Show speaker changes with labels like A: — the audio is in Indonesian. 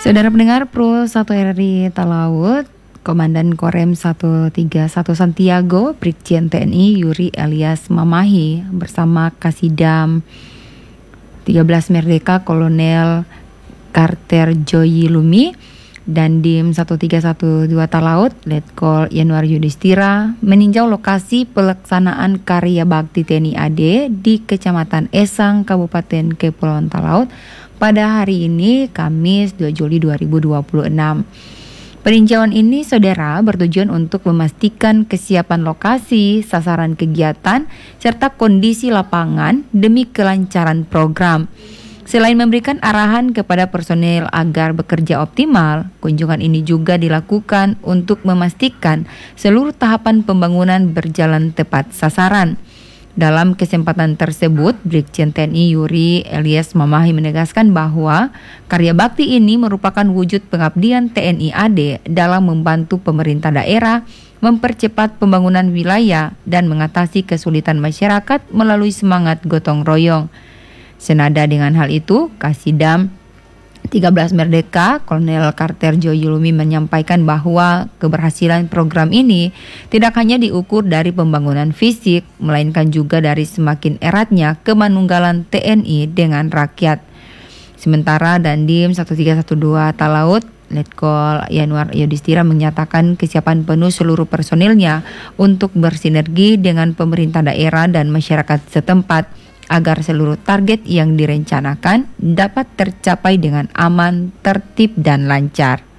A: Saudara pendengar Pro 1 RRI Talaut, Komandan Korem 131 Santiago, Brigjen TNI Yuri Elias Mamahi bersama Kasidam 13 Merdeka Kolonel Carter Joyi Lumi dan Dim 1312 Talaut Letkol Yanuar Yudhistira meninjau lokasi pelaksanaan karya bakti TNI AD di Kecamatan Esang, Kabupaten Kepulauan Talaut pada hari ini, Kamis 2 Juli 2026. Peninjauan ini, saudara, bertujuan untuk memastikan kesiapan lokasi, sasaran kegiatan, serta kondisi lapangan demi kelancaran program. Selain memberikan arahan kepada personel agar bekerja optimal, kunjungan ini juga dilakukan untuk memastikan seluruh tahapan pembangunan berjalan tepat sasaran. Dalam kesempatan tersebut, Brigjen TNI Yuri Elias Mamahi menegaskan bahwa karya bakti ini merupakan wujud pengabdian TNI AD dalam membantu pemerintah daerah mempercepat pembangunan wilayah dan mengatasi kesulitan masyarakat melalui semangat gotong royong. Senada dengan hal itu, Kasidam 13 Merdeka Kolonel Carter Joyi Lumi menyampaikan bahwa keberhasilan program ini tidak hanya diukur dari pembangunan fisik, melainkan juga dari semakin eratnya kemanunggalan TNI dengan rakyat. Sementara Dandim 1312 Talaut Letkol Yanuar Yudhistira menyatakan kesiapan penuh seluruh personilnya untuk bersinergi dengan pemerintah daerah dan masyarakat setempat agar seluruh target yang direncanakan dapat tercapai dengan aman, tertib, dan lancar.